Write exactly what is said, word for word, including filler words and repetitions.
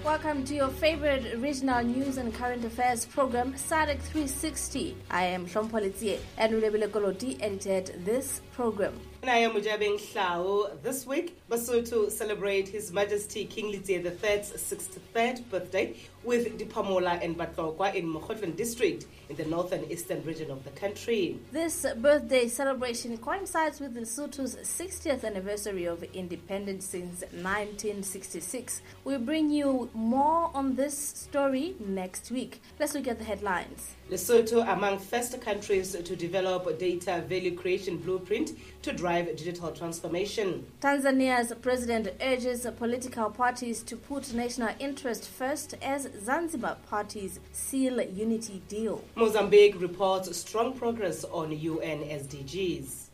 Welcome to your favorite regional news and current affairs program, SADC three sixty. I am Hlompho Letsie and Ulebile Koloti edited this program. And I am Mujabeng Hlao. This week, Basotho celebrate His Majesty King Letsie the third's sixty-third birthday with Diphamola and Batlokwa in Mokhotleng district in the northern eastern region of the country. This birthday celebration coincides with Lesotho's sixtieth anniversary of independence since nineteen sixty-six. We bring you more on this story next week. Let's look at the headlines. Lesotho among first countries to develop a data value creation blueprint to drive digital transformation. Tanzania's president urges political parties to put national interest first as Zanzibar parties seal unity deal. Mozambique reports strong progress on U N S D Gs.